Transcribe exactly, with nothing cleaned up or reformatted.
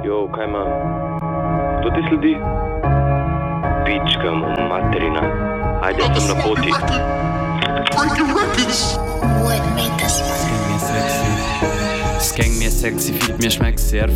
Jo, kaj ima? Kdo ti sledi? Pička mu materina. Ajde, sem na poti. Skeng mir sexy, Feed mir schmeckt sehr.